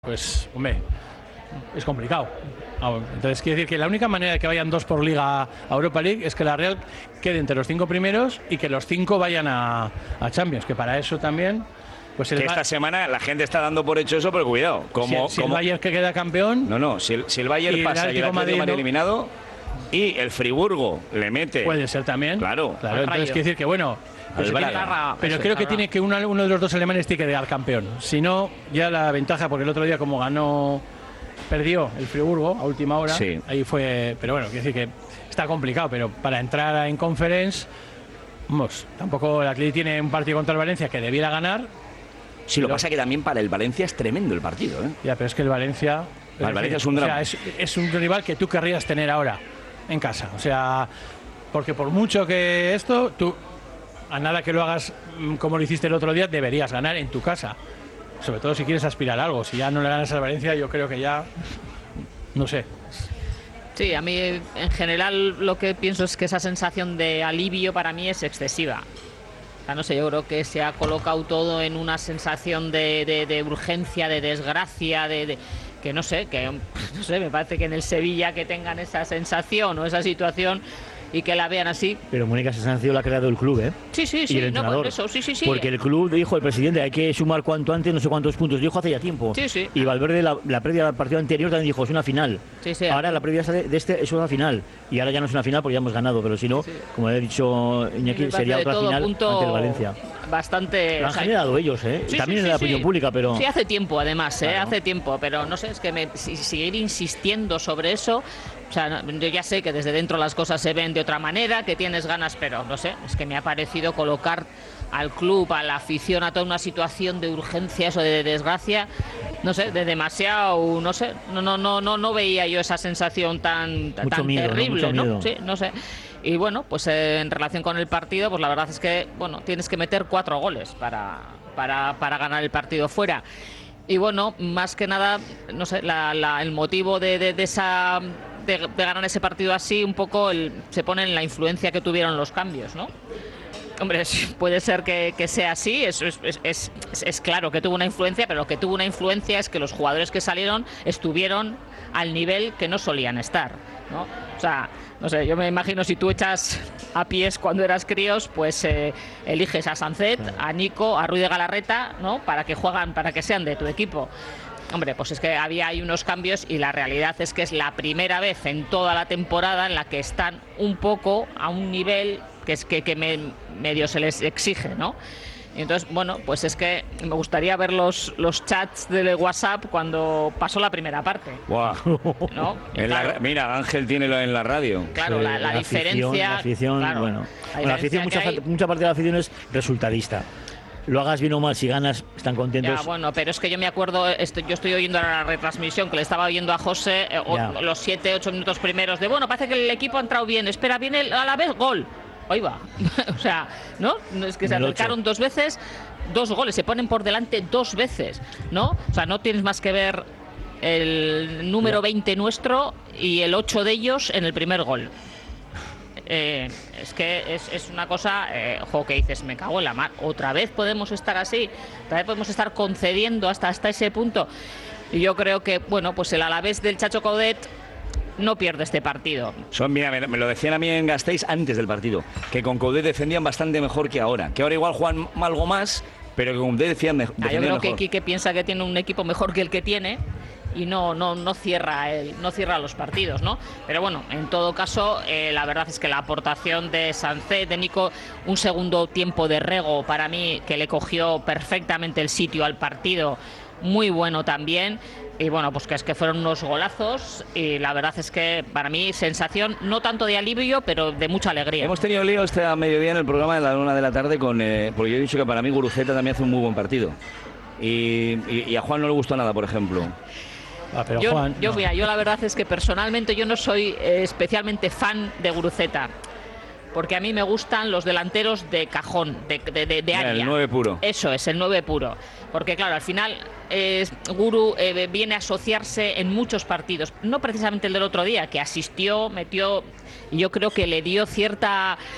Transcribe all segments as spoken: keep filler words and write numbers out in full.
Pues, hombre, es complicado. Entonces, quiere decir que la única manera de que vayan dos por liga a Europa League es que la Real quede entre los cinco primeros y que los cinco vayan a, a Champions, que para eso también... Pues el que esta semana la gente está dando por hecho eso, pero cuidado. Como, si, si como... el Bayern que queda campeón... No, no, si el, si el Bayern y pasa el y el Atlético Madrid eliminado y el Friburgo le mete... Puede ser también. Claro. Claro, entonces quiere decir que, bueno... Pues tiene, pero creo que tiene que uno, uno de los dos alemanes tiene que quedar campeón. Si no, ya la ventaja, porque el otro día como ganó, perdió el Friburgo a última hora, sí. Ahí fue, pero bueno, quiere decir que está complicado, pero para entrar en Conference, vamos, tampoco el Atlético tiene un partido contra el Valencia que debiera ganar. Sí, lo que pasa es que también para el Valencia es tremendo el partido, ¿eh? Ya, pero es que el Valencia... El es Valencia decir, es un drama. O sea, es, es un rival que tú querrías tener ahora en casa, o sea, porque por mucho que esto, tú... A nada que lo hagas como lo hiciste el otro día, deberías ganar en tu casa. Sobre todo si quieres aspirar a algo. Si ya no le ganas al Valencia, yo creo que ya... No sé. Sí, a mí en general lo que pienso es que esa sensación de alivio para mí es excesiva. O sea, no sé, yo creo que se ha colocado todo en una sensación de, de, de urgencia, de desgracia, de... de que no sé, que no sé, me parece que en el Sevilla que tengan esa sensación o esa situación... y que la vean así. Pero Mónica, esa sanción la ha creado el club, ¿eh? Sí, sí, sí, no, por eso, sí, sí, sí. Porque el club dijo, el presidente, hay que sumar cuanto antes, no sé cuántos puntos, dijo hace ya tiempo. Sí, sí. Y Valverde, la, la previa del partido anterior también dijo, es una final. Sí, sí. Ahora la previa de este es una final. Y ahora ya no es una final porque ya hemos ganado, pero si no, sí, sí. Como ha dicho Iñaki, sería otra final ante el Valencia. Bastante... Lo han o sea, generado ellos, ¿eh? Sí, también sí, en la sí, opinión sí. pública, pero... Sí, hace tiempo, además, ¿eh? Claro. Hace tiempo, pero no sé, es que me, si, seguir insistiendo sobre eso... O sea, yo ya sé que desde dentro las cosas se ven de otra manera, que tienes ganas, pero no sé, es que me ha parecido colocar al club, a la afición, a toda una situación de urgencia, eso de desgracia, no sé, de demasiado, no sé, no no no no no veía yo esa sensación tan, tan miedo, terrible, ¿no? ¿no? Sí, no sé. Y bueno, pues eh, en relación con el partido, pues la verdad es que, bueno, tienes que meter cuatro goles para, para, para ganar el partido fuera. Y bueno, más que nada, no sé, la, la, el motivo de, de, de esa... De, de ganar ese partido así, un poco el, se pone en la influencia que tuvieron los cambios, ¿no? Hombre, puede ser que, que sea así, es, es, es, es, es claro que tuvo una influencia, pero lo que tuvo una influencia es que los jugadores que salieron estuvieron al nivel que no solían estar, ¿no? O sea, no sé, yo me imagino si tú echas a pies cuando eras críos, pues eh, eliges a Sancet, a Nico, a Rui de Galarreta, ¿no? Para que juegan, para que sean de tu equipo. Hombre, pues es que había ahí unos cambios y la realidad es que es la primera vez en toda la temporada en la que están un poco a un nivel que es que, que me, medio se les exige, ¿no? Y entonces, bueno, pues es que me gustaría ver los, los chats de WhatsApp cuando pasó la primera parte. Wow. ¿No? Claro, la, mira, Ángel tiene lo en la radio. Claro, sí, la, la, la diferencia... Afición, la afición, claro, bueno, la, la afición, mucha, hay... mucha parte de la afición es resultadista. Lo hagas bien o mal, si ganas, están contentos. Ya, bueno, pero es que yo me acuerdo, estoy, yo estoy oyendo la retransmisión, que le estaba oyendo a José eh, o, los siete, ocho minutos primeros de, bueno, parece que el equipo ha entrado bien, espera, viene a la vez, gol. Ahí va. O sea, ¿no? Es que se acercaron dos veces, dos goles, se ponen por delante dos veces, ¿no? O sea, no tienes más que ver el número veinte nuestro y el ocho de ellos en el primer gol. Eh, es que es, es una cosa, eh, jo, que dices, me cago en la mar, otra vez podemos estar así, otra vez podemos estar concediendo hasta, hasta ese punto. Y yo creo que, bueno, pues el Alavés del Chacho Coudet no pierde este partido. Son, mira, me, me lo decían a mí en Gasteiz antes del partido, que con Coudet defendían bastante mejor que ahora, que ahora igual juegan algo más, pero que con Coudet defendían, me, defendían ah, yo creo mejor. Que Quique piensa que tiene un equipo mejor que el que tiene y no no no cierra el, no cierra los partidos, ¿no? Pero bueno, en todo caso, eh, la verdad es que la aportación de Sancet, de Nico, un segundo tiempo de Rego para mí que le cogió perfectamente el sitio al partido, muy bueno también. Y bueno, pues que es que fueron unos golazos y la verdad es que para mí sensación no tanto de alivio, pero de mucha alegría. Hemos tenido lío este a mediodía en el programa de la una de la tarde con eh, porque yo he dicho que para mí Guruceta también hace un muy buen partido y, y, y a Juan no le gustó nada, por ejemplo. Ah, pero yo, Juan, yo, no. mira, yo la verdad es que personalmente yo no soy eh, especialmente fan de Guruceta, porque a mí me gustan los delanteros de cajón, de, de, de, de área. El nueve puro. Eso es, el nueve puro. Porque claro, al final eh, Guru eh, viene a asociarse en muchos partidos, no precisamente el del otro día, que asistió, metió, y yo creo que le dio cierta...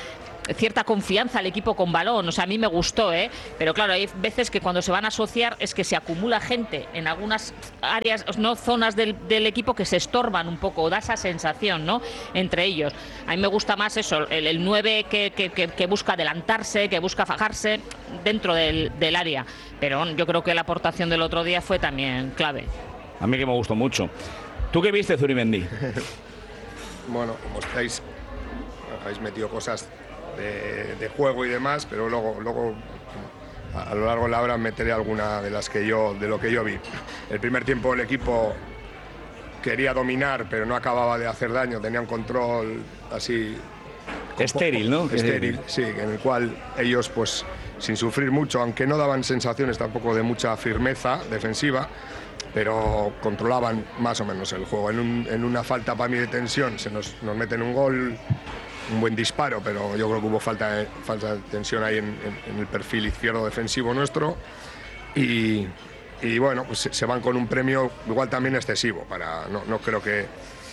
cierta confianza al equipo con balón. O sea, a mí me gustó, ¿eh? Pero claro, hay veces que cuando se van a asociar es que se acumula gente en algunas áreas, no zonas del, del equipo que se estorban un poco, da esa sensación, ¿no? Entre ellos. A mí me gusta más eso, el, el nueve que, que, que, que busca adelantarse, que busca fajarse dentro del, del área. Pero yo creo que la aportación del otro día fue también clave. A mí que me gustó mucho. ¿Tú qué viste, Zurimendi? Bueno, como estáis, habéis metido cosas de, de juego y demás, pero luego, luego a, a lo largo de la hora meteré alguna de las que yo, de lo que yo vi. El primer tiempo el equipo quería dominar, pero no acababa de hacer daño, tenía un control así estéril, ¿no? Estéril, sí, en el cual ellos, pues, sin sufrir mucho, aunque no daban sensaciones tampoco de mucha firmeza defensiva, pero controlaban más o menos el juego. En, un, en una falta para mí de tensión se nos, nos meten un gol, un buen disparo, pero yo creo que hubo falta de, falta de tensión ahí en, en, en el perfil izquierdo defensivo nuestro. Y, y bueno, pues se, se van con un premio igual también excesivo. Para, no, no creo que...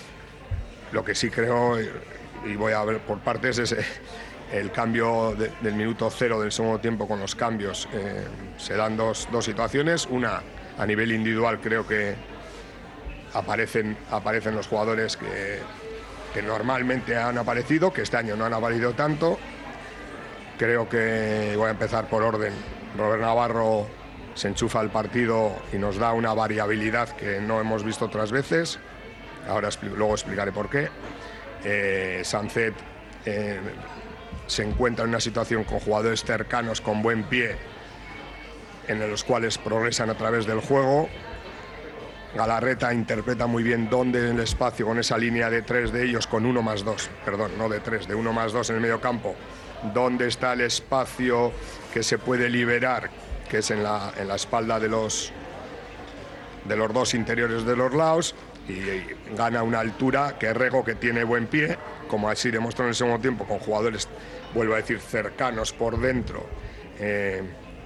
Lo que sí creo, y voy a ver por partes, es el cambio de, del minuto cero del segundo tiempo con los cambios. Eh, se dan dos, dos situaciones. Una, a nivel individual, creo que aparecen, aparecen los jugadores que, que normalmente han aparecido, que este año no han aparecido tanto. Creo que, voy a empezar por orden, Robert Navarro se enchufa al partido y nos da una variabilidad que no hemos visto otras veces. Ahora luego explicaré por qué. Eh, Sancet eh, se encuentra en una situación con jugadores cercanos, con buen pie, en los cuales progresan a través del juego. Galarreta interpreta muy bien dónde en el espacio, con esa línea de tres de ellos, con uno más dos, perdón, no de tres, de uno más dos en el medio campo, dónde está el espacio que se puede liberar, que es en la, en la espalda de los, de los dos interiores de los lados, y, y gana una altura que Rego, que tiene buen pie, como así demostró en el segundo tiempo, con jugadores, vuelvo a decir, cercanos por dentro, eh,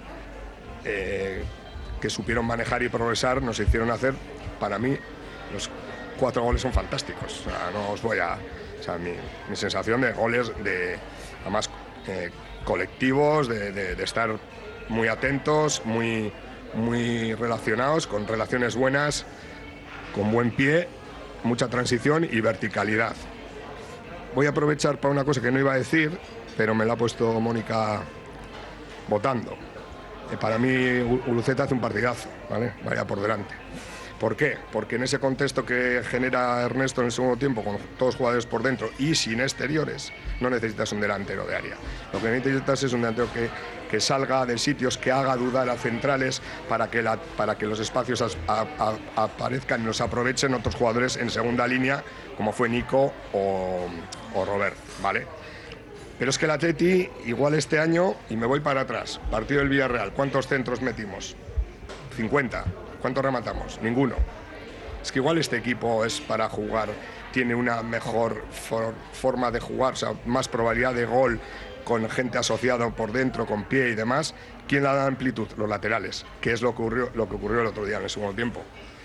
Eh, que supieron manejar y progresar, nos hicieron hacer, para mí, los cuatro goles son fantásticos. O sea, no os voy a... O sea, mi, mi sensación de goles, de además eh, colectivos, de, de, de estar muy atentos, muy, muy relacionados, con relaciones buenas, con buen pie, mucha transición y verticalidad. Voy a aprovechar para una cosa que no iba a decir, pero me la ha puesto Mónica votando. Para mí Guruceta hace un partidazo, ¿vale? Vaya por delante. ¿Por qué? Porque en ese contexto que genera Ernesto en el segundo tiempo, con todos los jugadores por dentro y sin exteriores, no necesitas un delantero de área. Lo que necesitas es un delantero que, que salga de sitios, que haga dudar a centrales para que, la, para que los espacios a, a, a, aparezcan y los aprovechen otros jugadores en segunda línea, como fue Nico o, o Robert, ¿vale? Pero es que el Atleti, igual este año, y me voy para atrás, partido del Villarreal, ¿cuántos centros metimos? cincuenta. ¿Cuántos rematamos? Ninguno. Es que igual este equipo es para jugar, tiene una mejor for, forma de jugar, o sea, más probabilidad de gol, con gente asociada por dentro, con pie y demás. ¿Quién le da amplitud? Los laterales, que es lo que ocurrió, lo que ocurrió el otro día en el segundo tiempo.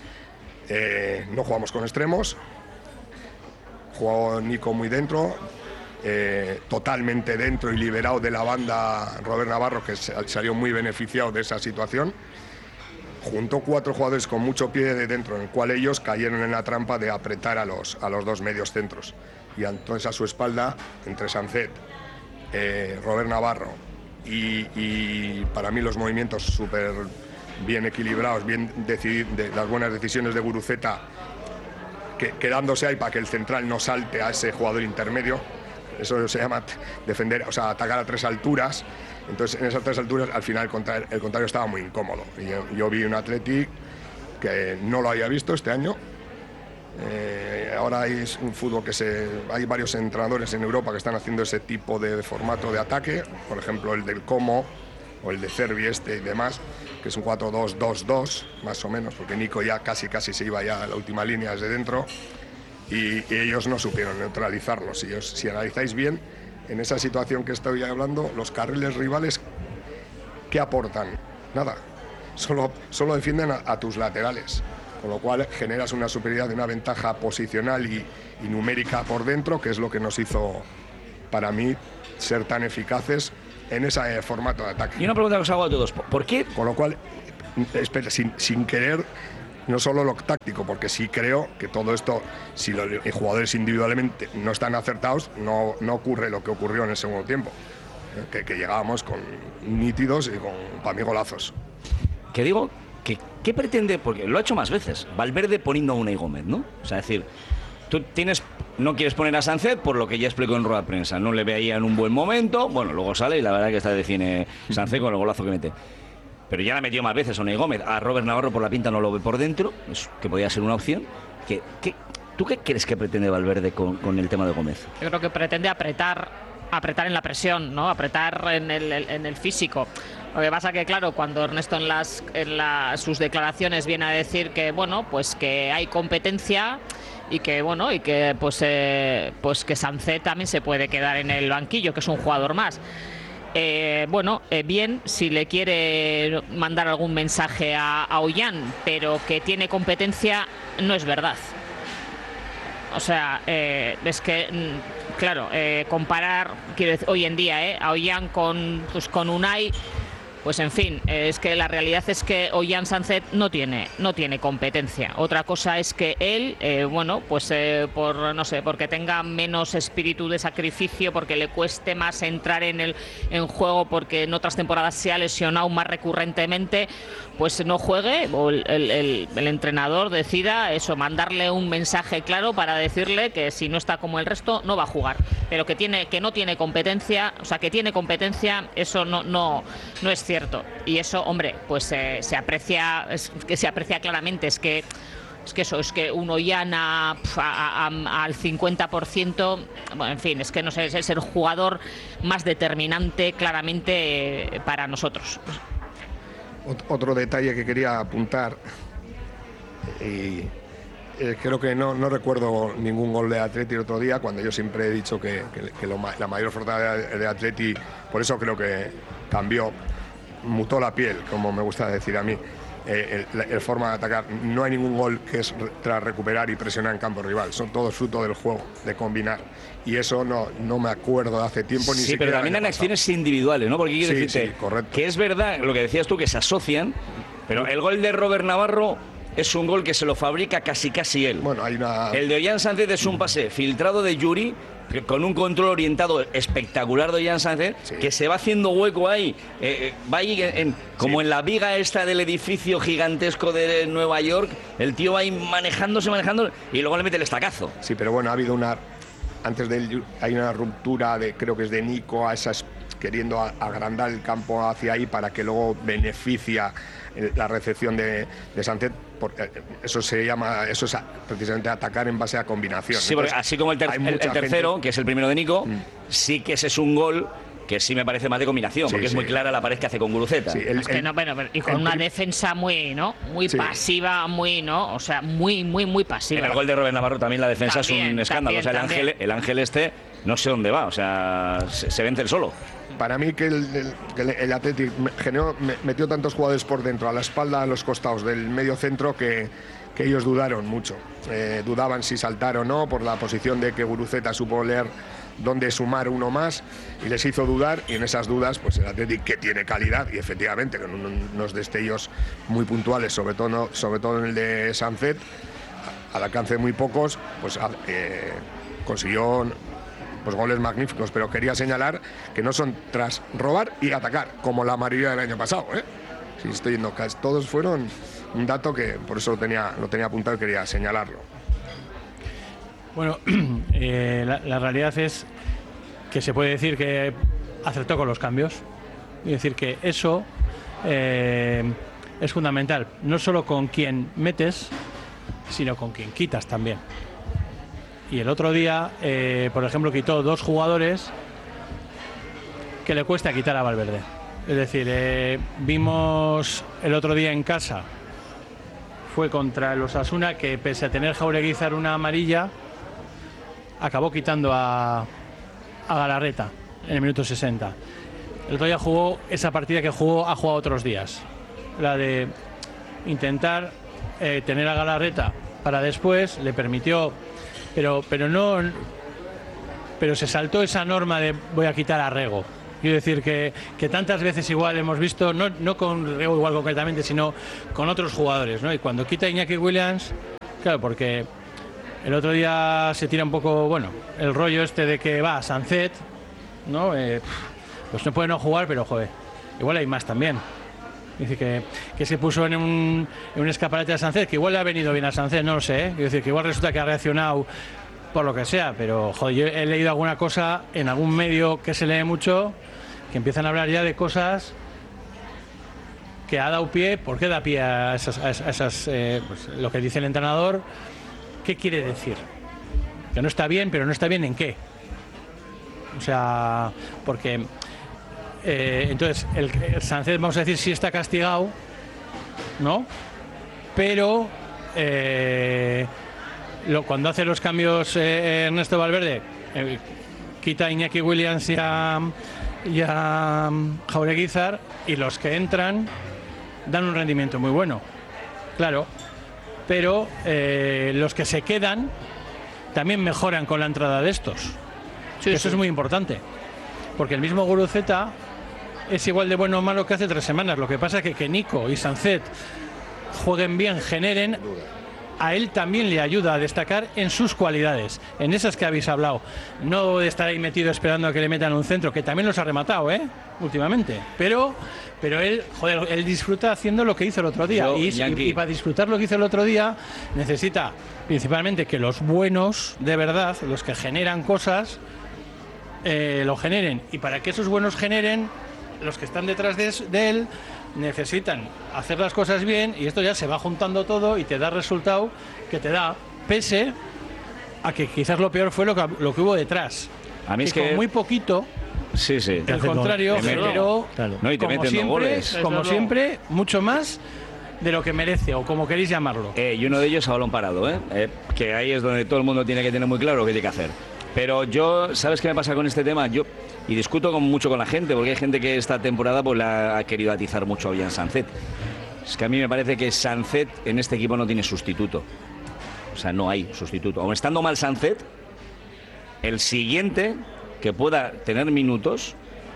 Eh, no jugamos con extremos, jugó Nico muy dentro, Eh, totalmente dentro y liberado de la banda Robert Navarro, que salió muy beneficiado de esa situación. Juntó cuatro jugadores con mucho pie de dentro, en el cual ellos cayeron en la trampa de apretar a los, a los dos medios centros. Y entonces a su espalda, entre Sancet, eh, Robert Navarro y, y para mí los movimientos súper bien equilibrados, bien decididos, de, las buenas decisiones de Guruceta, que, quedándose ahí para que el central no salte a ese jugador intermedio. Eso se llama defender, o sea, atacar a tres alturas. Entonces, en esas tres alturas, al final, el contrario, el contrario estaba muy incómodo. Y yo, yo vi un Athletic que no lo había visto este año. Eh, ahora hay un fútbol que se... Hay varios entrenadores en Europa que están haciendo ese tipo de formato de ataque. Por ejemplo, el del Como o el de Cervi este y demás, que es un cuatro dos dos dos, más o menos, porque Nico ya casi, casi se iba ya a la última línea desde dentro. Y, y ellos no supieron neutralizarlos. Si, os, si analizáis bien, en esa situación que estoy hablando, los carriles rivales, ¿qué aportan? Nada. Solo, solo defienden a, a tus laterales. Con lo cual generas una superioridad, una ventaja posicional y, y numérica por dentro, que es lo que nos hizo para mí, ser tan eficaces en ese eh, formato de ataque. Y una pregunta que os hago a todos, ¿por qué? Con lo cual, espera, sin, sin querer, no solo lo táctico, porque sí creo que todo esto, si los jugadores individualmente no están acertados, no, no ocurre lo que ocurrió en el segundo tiempo, ¿eh? que, que llegábamos con nítidos y con, para mí, golazos. Que digo, que, ¿qué pretende? Porque lo ha hecho más veces, Valverde poniendo a Unai Gómez, ¿no? O sea, es decir, tú tienes, no quieres poner a Sánchez por lo que ya explicó en rueda de prensa, no le veía en un buen momento, bueno, luego sale y la verdad que está de cine Sánchez con el golazo que mete. Pero ya la metió más veces a Unai Gómez, a Robert Navarro por la pinta no lo ve por dentro, es, que podía ser una opción. Que, que, ¿Tú qué crees que pretende Valverde con, con el tema de Gómez? Yo creo que pretende apretar, apretar en la presión, ¿no? Apretar en el, en el físico. Lo que pasa que, claro, cuando Ernesto en, las, en la, sus declaraciones viene a decir que, bueno, pues que hay competencia y que, bueno, y que pues, eh, pues que Sánchez también se puede quedar en el banquillo, que es un jugador más. Eh, bueno, eh, bien, si le quiere mandar algún mensaje a, a Ollán, pero que tiene competencia, no es verdad. O sea, eh, es que, claro, eh, comparar, quiero decir, hoy en día, eh, a Ollán con, pues, con Unai, pues en fin, eh, es que la realidad es que Ollán Sánchez no tiene, no tiene competencia. Otra cosa es que él, eh, bueno, pues eh, por, no sé, porque tenga menos espíritu de sacrificio, porque le cueste más entrar en el en juego, porque en otras temporadas se ha lesionado más recurrentemente, pues no juegue, o el, el, el, el entrenador decida eso, mandarle un mensaje claro para decirle que si no está como el resto no va a jugar, pero que tiene, que no tiene competencia, o sea, que tiene competencia, eso no, no, no es cierto. Y eso, hombre, pues eh, se aprecia, es que se aprecia claramente, es que es que eso, es que uno ya a, a, a, al cincuenta por ciento, bueno, en fin, es que no sé, es el jugador más determinante claramente eh, para nosotros. Otro detalle que quería apuntar, y eh, creo que no, no recuerdo ningún gol de Atleti el otro día, cuando yo siempre he dicho que, que, que lo, la mayor fortaleza de Atleti, por eso creo que cambió, mutó la piel, como me gusta decir a mí, eh, el, el forma de atacar. No hay ningún gol que es tras recuperar y presionar en campo rival, son todos fruto del juego, de combinar. Y eso no, no me acuerdo de hace tiempo, ni sí, siquiera. Sí, pero también en acciones individuales, ¿no? Porque quiero sí, decirte sí, correcto. Que es verdad lo que decías tú, que se asocian, pero el gol de Robert Navarro es un gol que se lo fabrica casi casi él. Bueno, hay una... El de Ollán Sánchez es un pase filtrado de Yuri, con un control orientado espectacular de Ollán Sánchez, sí, que se va haciendo hueco ahí, eh, va ahí en, en, como sí, en la viga esta del edificio gigantesco de Nueva York, el tío va ahí manejándose, manejando, y luego le mete el estacazo. Sí, pero bueno, ha habido una... Antes de él hay una ruptura, de creo que es de Nico, a esas, queriendo agrandar el campo hacia ahí para que luego beneficia la recepción de, de Sánchez. Porque eso se llama, eso es precisamente atacar en base a combinación. Sí, porque así como el, ter el, el tercero, gente... que es el primero de Nico, mm. sí que ese es un gol que sí me parece más de combinación, sí, porque sí, es muy clara la pared que hace con Guruceta. Sí, el, es que el, no, bueno, y con el, una defensa muy, ¿no? Muy sí, pasiva, muy, ¿no? O sea, muy, muy, muy pasiva. En el gol de Robert Navarro también la defensa también, es un escándalo. También, o sea, el ángel, el ángel este no sé dónde va, o sea, se, se vence el solo. Para mí que el, el, el Athletic generó, metió tantos jugadores por dentro, a la espalda, a los costados del medio centro, que, que ellos dudaron mucho. Eh, dudaban si saltar o no, por la posición de que Guruceta supo leer dónde sumar uno más, y les hizo dudar, y en esas dudas, pues el Athletic, que tiene calidad, y efectivamente con unos destellos muy puntuales, sobre todo, sobre todo en el de Sánchez, al alcance de muy pocos, pues eh, consiguió pues goles magníficos, pero quería señalar que no son tras robar y atacar, como la mayoría del año pasado, ¿eh? Si estoy yendo, todos fueron un dato que por eso lo tenía, lo tenía apuntado y quería señalarlo. Bueno, eh, la, la realidad es que se puede decir que acertó con los cambios, y decir que eso eh, es fundamental, no solo con quien metes, sino con quien quitas también. Y el otro día, eh, por ejemplo, quitó dos jugadores que le cuesta quitar a Valverde. Es decir, eh, vimos el otro día en casa, fue contra el Osasuna, que pese a tener Jaureguizar una amarilla, acabó quitando a, a Galarreta en el minuto sesenta. El otro día jugó esa partida que jugó, ha jugado otros días. La de intentar eh, tener a Galarreta para después, le permitió... Pero, pero no, pero se saltó esa norma de voy a quitar a Rego. Quiero decir que, que tantas veces igual hemos visto, no, no con Rego igual concretamente, sino con otros jugadores, ¿no? Y cuando quita a Iñaki Williams, claro, porque el otro día se tira un poco, bueno, el rollo este de que va Sancet, ¿no? Eh, pues no puede no jugar, pero joder, igual hay más también. Dice que, que se puso en un, en un escaparate a Sancet, que igual le ha venido bien a Sancet, no lo sé, ¿eh? Quiero decir que igual resulta que ha reaccionado por lo que sea, pero joder, yo he leído alguna cosa en algún medio que se lee mucho, que empiezan a hablar ya de cosas que ha dado pie. ¿Por qué da pie a esas, a esas eh, pues, lo que dice el entrenador? ¿Qué quiere decir? Que no está bien, pero no está bien ¿en qué? O sea, porque eh, entonces el, el Sánchez, vamos a decir, sí está castigado, ¿no? Pero eh, lo, cuando hace los cambios eh, Ernesto Valverde, eh, quita a Iñaki Williams y a, y a Jaureguizar, y los que entran dan un rendimiento muy bueno, claro, pero eh, los que se quedan también mejoran con la entrada de estos. Sí, eso sí. Es muy importante, porque el mismo Guruceta es igual de bueno o malo que hace tres semanas. Lo que pasa es que que Nico y Sancet jueguen bien, generen, a él también le ayuda a destacar en sus cualidades, en esas que habéis hablado, no de estar ahí metido esperando a que le metan un centro, que también los ha rematado, ¿eh? Últimamente, pero pero él, joder, él disfruta haciendo lo que hizo el otro día. Yo, y, y, y para disfrutar lo que hizo el otro día necesita principalmente que los buenos de verdad, los que generan cosas, eh, lo generen, y para que esos buenos generen, los que están detrás de, de él necesitan hacer las cosas bien, y esto ya se va juntando todo y te da resultado que te da, pese a que quizás lo peor fue lo que, lo que hubo detrás. A mí es que, que con muy poquito, sí, sí, al contrario, generó, claro. No, y te como, siempre, goles. como siempre, mucho más de lo que merece, o como queréis llamarlo. Eh, y uno de ellos a balón parado, ¿eh? Eh, que ahí es donde todo el mundo tiene que tener muy claro lo que tiene que hacer. Pero yo, ¿sabes qué me pasa con este tema? Yo, y discuto con, mucho con la gente, porque hay gente que esta temporada pues la ha querido atizar mucho a Ollán Sancet. Es que a mí me parece que Sancet en este equipo no tiene sustituto. O sea, no hay sustituto. Aun estando mal Sancet, el siguiente que pueda tener minutos,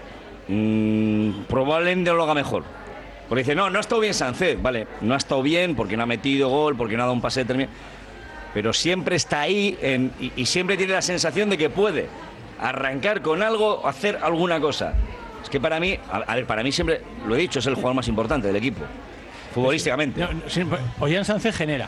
mmm, probablemente lo haga mejor. Porque dice, no, no ha estado bien Sancet. Vale, no ha estado bien porque no ha metido gol, porque no ha dado un pase determinado. Pero siempre está ahí en, y, y siempre tiene la sensación de que puede arrancar con algo, hacer alguna cosa. Es que para mí, a, a ver, para mí siempre, lo he dicho, es el jugador más importante del equipo, futbolísticamente. No, no, Ollán Sancet genera.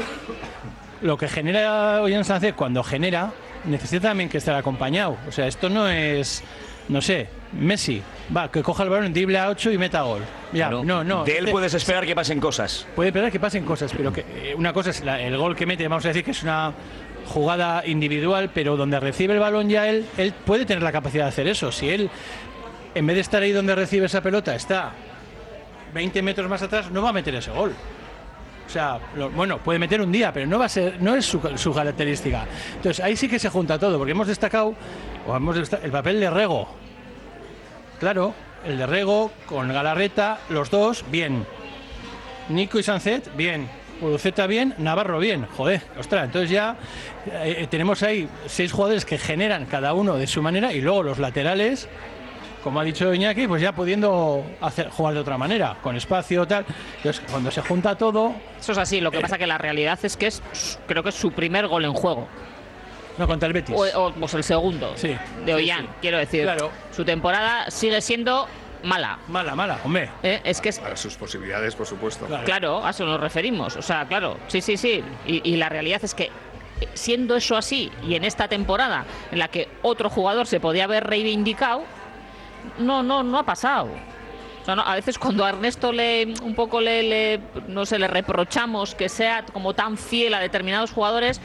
Lo que genera Ollán Sancet cuando genera, necesita también que estar acompañado. O sea, esto no es, no sé, Messi, va, que coja el balón, drible a ocho y meta gol. Ya, claro. no, no. De él puedes esperar que pasen cosas. Puede esperar que pasen cosas, pero que eh, una cosa es la, el gol que mete, vamos a decir que es una jugada individual, pero donde recibe el balón ya él, él puede tener la capacidad de hacer eso. Si él, en vez de estar ahí donde recibe esa pelota, está veinte metros más atrás, no va a meter ese gol. O sea, lo, bueno, puede meter un día, pero no va a ser, no es su, su característica. Entonces ahí sí que se junta todo, porque hemos destacado, o hemos destacado el papel de Rego. Claro, el de Rego con Galarreta, los dos, bien. Nico y Sancet, bien. Guruceta, bien. Navarro, bien. Joder, ostras, entonces ya eh, tenemos ahí seis jugadores que generan cada uno de su manera, y luego los laterales, como ha dicho Iñaki, pues ya pudiendo hacer, jugar de otra manera, con espacio, tal. Entonces, cuando se junta todo... Eso es así, lo que eh, pasa que la realidad es que es, creo que es su primer gol en juego. No, contra el Betis. O, o pues el segundo, sí, de Ollán, sí, sí. Quiero decir. Claro. Su temporada sigue siendo mala. Mala, mala, hombre. ¿Eh? Es que es... Para sus posibilidades, por supuesto. Claro. claro, a eso nos referimos. O sea, claro, sí, sí, sí. Y, y la realidad es que, siendo eso así, y en esta temporada, en la que otro jugador se podía haber reivindicado, no, no, no ha pasado. O sea, no, a veces cuando a Ernesto le un poco le, le no sé, le reprochamos que sea como tan fiel a determinados jugadores,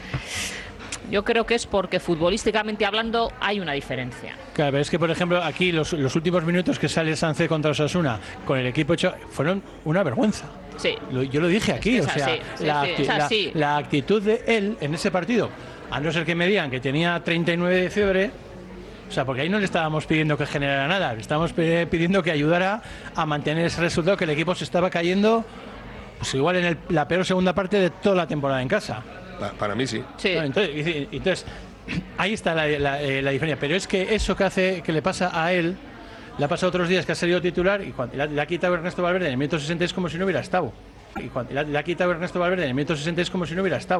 yo creo que es porque futbolísticamente hablando hay una diferencia. Claro, pero es que, por ejemplo, aquí los, los últimos minutos que sale Sánchez contra Osasuna con el equipo hecho fueron una vergüenza. Sí. Lo, yo lo dije aquí, es o sea, así, la, sí, acti- sí, la, la actitud de él en ese partido, a no ser que me digan que tenía treinta y nueve de fiebre, o sea, porque ahí no le estábamos pidiendo que generara nada, le estábamos pidiendo que ayudara a mantener ese resultado, que el equipo se estaba cayendo, pues igual en el, la peor segunda parte de toda la temporada en casa. Para mí sí. sí. Entonces, entonces, ahí está la, la, eh, la diferencia. Pero es que eso que hace, que le pasa a él, le ha pasado otros días que ha salido titular y cuando le ha quitado Ernesto Valverde en el minuto sesenta es como si no hubiera estado. Y cuando le ha quitado Ernesto Valverde en el minuto sesenta es como si no hubiera estado.